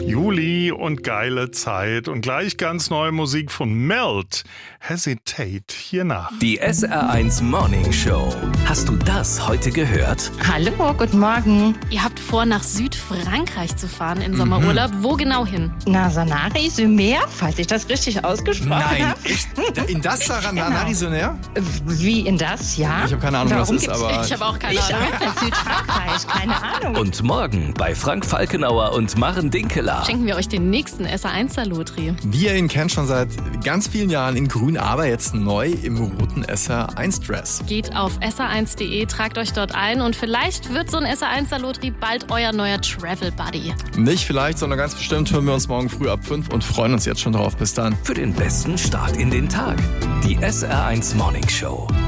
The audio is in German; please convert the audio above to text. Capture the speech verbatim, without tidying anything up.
Juli und geile Zeit und gleich ganz neue Musik von Melt. Hesitate hier nach. Die S R eins Morning Show. Hast du das heute gehört? Hallo, guten Morgen. Ihr habt vor, nach Südfrankreich zu fahren in Sommerurlaub. Mhm. Wo genau hin? Na, Sanary-sur-Mer, falls ich das richtig ausgesprochen habe. Nein, echt? In das Sanary-sur-Mer? Wie in das, ja? Ich habe keine Ahnung, Warum was das ist, aber... Ich habe auch keine Ich Ahnung. auch, Südfrankreich, keine Ahnung. Und morgen bei Frank Falkenauer und Maren Dinkeler. Schenken wir euch den nächsten S R eins Salutri. Wir ihn kennen schon seit ganz vielen Jahren in grün, aber jetzt neu im roten S R eins Dress. Geht auf S R eins punkt de, tragt euch dort ein und vielleicht wird so ein S R eins Salutri bald euer neuer Travel Buddy. Nicht vielleicht, sondern ganz bestimmt hören wir uns morgen früh ab fünf und freuen uns jetzt schon drauf. Bis dann. Für den besten Start in den Tag. Die S R eins Morning Show.